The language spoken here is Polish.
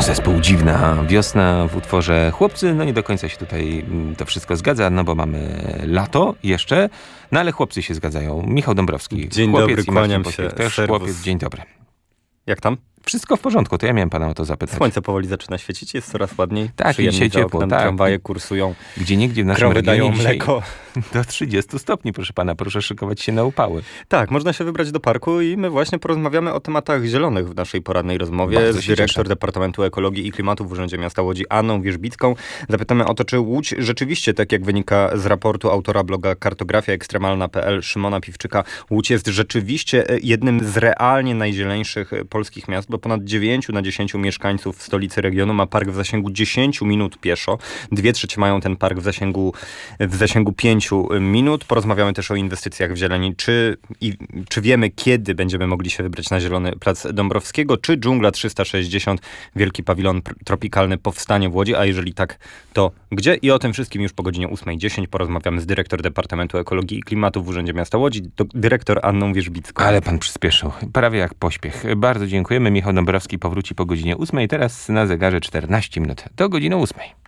zespół Dziwna Wiosna w utworze Chłopcy. No nie do końca się tutaj to wszystko zgadza, no bo mamy lato jeszcze, no ale chłopcy się zgadzają. Michał Dąbrowski, Dzień chłopiec, dobry, i kłaniam Marcin się. Pośpiech, też Serwus. chłopiec. Dzień dobry. Jak tam? Wszystko w porządku, to ja miałem pana o to zapytać. Słońce powoli zaczyna świecić, jest coraz ładniej. Tak, i Przyjemnie dzisiaj za ciepło, oknem, tak. Tramwaje kursują, Gdzieniegdzie w naszym krowy regionie dają dzisiaj mleko. do 30 stopni, proszę pana. Proszę szykować się na upały. Tak, można się wybrać do parku i my właśnie porozmawiamy o tematach zielonych w naszej porannej rozmowie Bardzo z się dyrektor cieszę. Departamentu Ekologii i Klimatu w Urzędzie Miasta Łodzi Anną Wierzbicką. Zapytamy o to, czy Łódź rzeczywiście, tak jak wynika z raportu autora bloga kartografiaekstremalna.pl Szymona Piwczyka, Łódź jest rzeczywiście jednym z realnie najzieleńszych polskich miast, bo ponad 9 na 10 mieszkańców w stolicy regionu ma park w zasięgu 10 minut pieszo. 2/3 mają ten park w zasięgu 5 minut. Porozmawiamy też o inwestycjach w zieleni. Czy wiemy, kiedy będziemy mogli się wybrać na Zielony Plac Dąbrowskiego? Czy Dżungla 360, wielki pawilon tropikalny powstanie w Łodzi? A jeżeli tak, to gdzie? I o tym wszystkim już po godzinie 8:10 porozmawiamy z dyrektor Departamentu Ekologii i Klimatu w Urzędzie Miasta Łodzi, dyrektor Anną Wierzbicką. Ale pan przyspieszył. Prawie jak pośpiech. Bardzo dziękujemy. Michał Dąbrowski powróci po godzinie 8. Teraz na zegarze 14 minut. Do godziny 8.